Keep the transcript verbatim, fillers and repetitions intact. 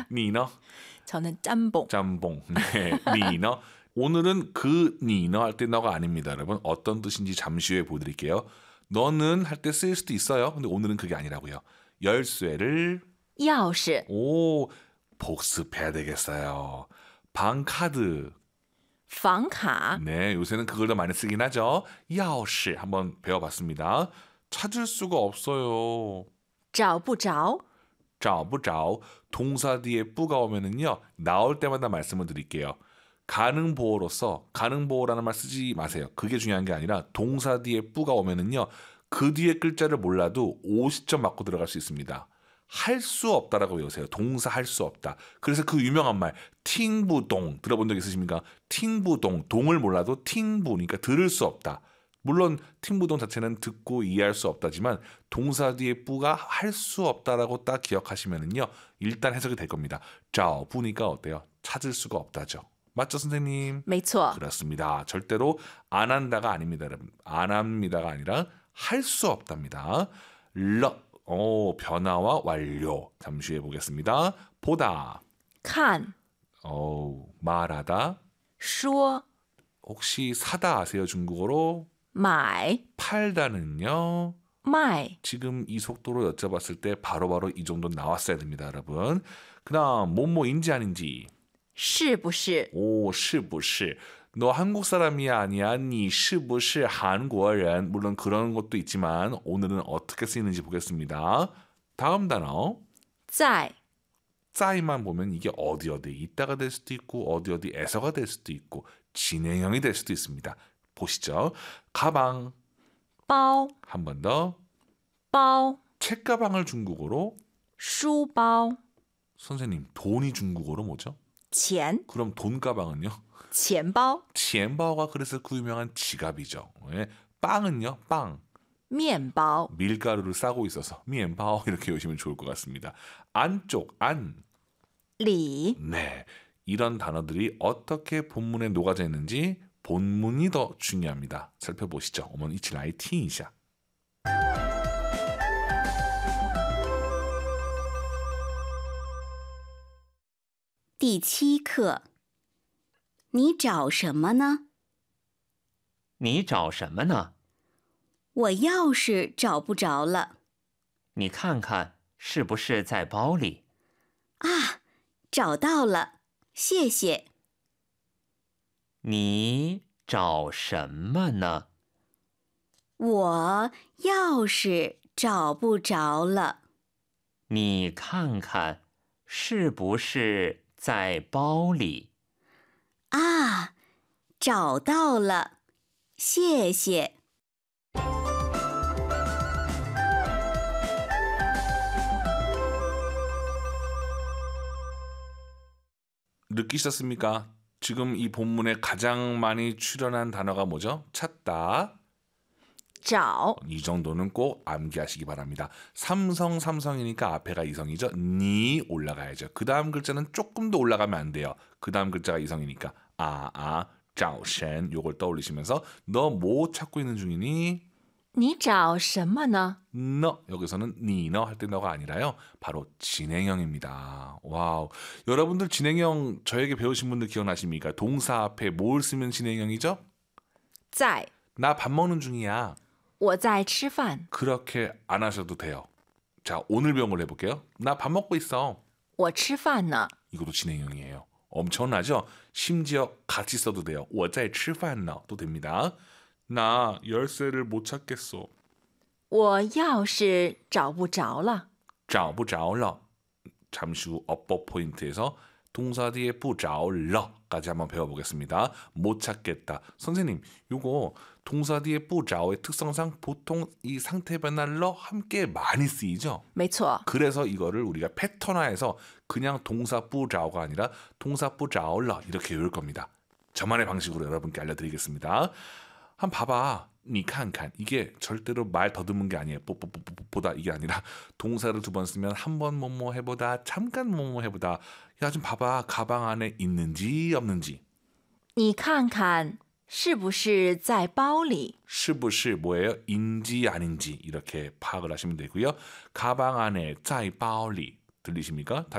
니너? 저는 짬뽕. 짬뽕. 네, 니너. 오늘은 그 니너 할 때 너가 아닙니다. 여러분 어떤 뜻인지 잠시 후에 보여드릴게요. 너는 할 때 쓰일 수도 있어요. 근데 오늘은 그게 아니라고요. 열쇠를 钥匙 오 복습해야 되겠어요. 방카드. 房卡 네, 요새는 그걸 더 많이 쓰긴 하죠. 钥匙 한번 배워봤습니다. 찾을 수가 없어요. 找不着找不着 동사 뒤에 뿌가 오면은요 나올 때마다 말씀을 드릴게요. 가능보호로서 가능보호라는 말 쓰지 마세요. 그게 중요한 게 아니라 동사 뒤에 뿌가 오면은요 그 뒤에 글자를 몰라도 오십 점 맞고 들어갈 수 있습니다. 할 수 없다라고 외우세요. 동사 할 수 없다. 그래서 그 유명한 말 팅부동 들어본 적 있으십니까? 팅부동 동을 몰라도 팅부 그러니까 들을 수 없다. 물론 팅부동 자체는 듣고 이해할 수 없다지만 동사 뒤에 뿌가 할 수 없다라고 딱 기억하시면은요 일단 해석이 될 겁니다. 자, 부니까 어때요? 찾을 수가 없다죠. 맞죠, 선생님? 没错 그렇습니다. 절대로 안 한다가 아닙니다, 여러분. 안 합니다가 아니라 할 수 없답니다. 러, 오, 변화와 완료. 잠시 후에 보겠습니다. 보다, 看 오, 말하다. 说 혹시 사다 아세요, 중국어로? 买 팔다는요. 卖 지금 이 속도로 여쭤봤을 때 바로바로 이 정도 나왔어야 됩니다, 여러분. 그다음 뭐뭐인지 아닌지. 是不是 오, 是不是? 너 한국 사람이야 아니야? 你是不是韩国人? 물론 그런 것도 있지만 오늘은 어떻게 쓰이는지 보겠습니다. 다음 단어. 在 짜이만 보면 이게 어디 어디 있다가 될 수도 있고 어디 어디에서가 될 수도 있고 진행형이 될 수도 있습니다. 보시죠. 가방. 包 한 번 더. 包 책가방을 중국어로 书包 선생님 돈이 중국어로 뭐죠? 钱 그럼 돈 가방은요? 钱包 치엔바오가 그래서 그 유명한 지갑이죠. 예. 빵은요? 빵. 面包 밀가루를 싸고 있어서 미엔바오 이렇게 보시면 좋을 것 같습니다. 안쪽, 안. 里 네. 이런 단어들이 어떻게 본문에 녹아져 있는지 본문이 더 중요합니다. 살펴보시죠. 어머니 이치라이 티이샤. 第七课，你找什么呢？ 你找什么呢？ 我钥匙找不着了。 你看看是不是在包里？ 啊，找到了，谢谢。 你找什么呢？ 我钥匙找不着了。 你看看是不是在包里？ 啊，找到了，谢谢。 느끼셨습니까? 지금 이 본문에 가장 많이 출연한 단어가 뭐죠? 찾다. 找 이 정도는 꼭 암기하시기 바랍니다. 삼성 삼성이니까 앞에가 이성이죠. 니 올라가야죠. 그 다음 글자는 조금 더 올라가면 안 돼요. 그 다음 글자가 이성이니까 아, 아, 짜오셴 요걸 떠올리시면서 너 뭐 찾고 있는 중이니? 你找什么呢 너 여기서는 니너 할 때 너가 아니라요. 바로 진행형입니다. 와우. 여러분들 진행형 저에게 배우신 분들 기억나십니까? 동사 앞에 뭘 쓰면 진행형이죠? 在 나 밥 먹는 중이야. 我在吃饭 그렇게 안 하셔도 돼요. 자, 오늘 배운 걸 해볼게요. 나 밥 먹고 있어. 我吃饭呢 이것도 진행형이에요. 엄청나죠? 심지어 같이 써도 돼요. 我在吃饭呢도 됩니다. 나 열쇠를 못 찾겠어. 我钥匙找不着了找不着了. 잠시 후 어법 포인트에서 동사 뒤에 不着了까지 한번 배워보겠습니다. 못 찾겠다. 선생님, 요거 동사 뒤에 不着의 특성상 보통 이 상태 변화로 함께 많이 쓰이죠? 没错 그래서 이거를 우리가 패턴화해서 그냥 동사 不着가 아니라 동사 不着了 이렇게 외울 겁니다. 저만의 방식으로 여러분께 알려드리겠습니다. 한번 봐봐. 니 칸칸. 이게 절대로 말 더듬은 게 아니에요. 뽀뽀뽀뽀뽀다 이게 아니라 동사를 두 번 쓰면 한 번 뭐뭐 해보다 잠깐 뭐뭐 해보다. 야 좀 봐봐. 가방 안에 있는지 없는지. 你看看是不是在包里是不是 뭐예요? 인지 아닌지 이렇게 파악을 하시면 되고요. 가방 안에 在包里 들리십니까?